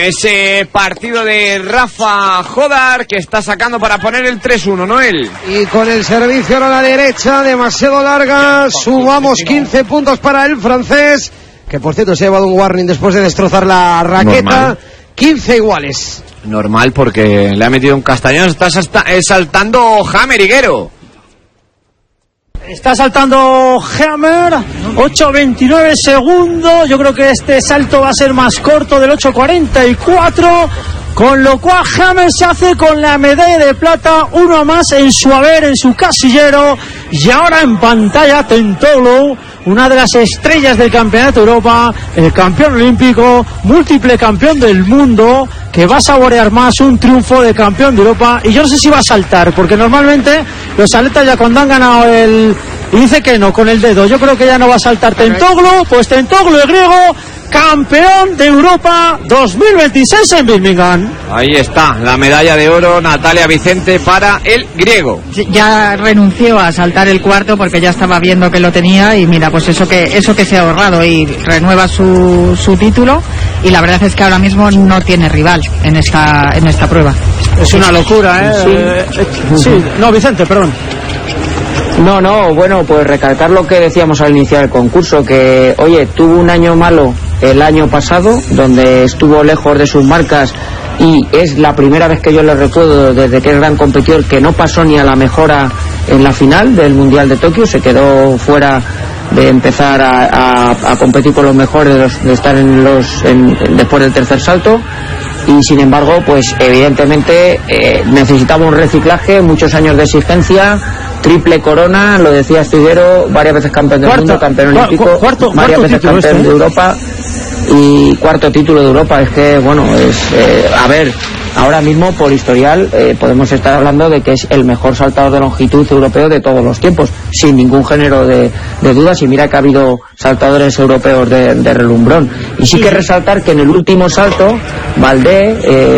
Ese partido de Rafa Jodar que está sacando para poner el 3-1, Noel. Y con el servicio a la derecha, demasiado larga, sumamos 15 puntos para el francés, que por cierto se ha llevado un warning después de destrozar la raqueta. Normal. 15 iguales. Normal, porque le ha metido un castañón. Está saltando Hammer, Higuero. Está saltando Hammer, 8.29 segundos. Yo creo que este salto va a ser más corto del 8.44. Con lo cual Hammer se hace con la medalla de plata, uno más en su haber, en su casillero. Y ahora en pantalla Tentoglou, una de las estrellas del Campeonato de Europa, el campeón olímpico, múltiple campeón del mundo, que va a saborear más un triunfo de campeón de Europa. Y yo no sé si va a saltar, porque normalmente los atletas ya cuando han ganado y dice que no, con el dedo, yo creo que ya no va a saltar Tentoglou. Pues Tentoglou, el griego, campeón de Europa 2026 en Birmingham. Ahí está, la medalla de oro, Natalia Vicente, para el griego. Ya renunció a saltar el cuarto porque ya estaba viendo que lo tenía, y mira, pues eso que se ha ahorrado, y renueva su título, y la verdad es que ahora mismo no tiene rival en esta prueba. Es una locura, ¿eh? Sí, no, Vicente, perdón. No, bueno, pues recalcar lo que decíamos al iniciar el concurso, que, oye, tuvo un año malo el año pasado, donde estuvo lejos de sus marcas, y es la primera vez que yo le recuerdo desde que es gran competidor que no pasó ni a la mejora en la final del Mundial de Tokio, se quedó fuera de empezar a competir con los mejores, de estar después del tercer salto. Y sin embargo, pues evidentemente necesitaba un reciclaje, muchos años de exigencia, triple corona, lo decía Estiguero, varias veces campeón del mundo, campeón olímpico, varias veces campeón de Europa y cuarto título de Europa. Es que, bueno, a ver, ahora mismo por historial podemos estar hablando de que es el mejor saltador de longitud europeo de todos los tiempos, sin ningún género de dudas. Y mira que ha habido saltadores europeos de relumbrón. Y sí que resaltar que en el último salto Valdé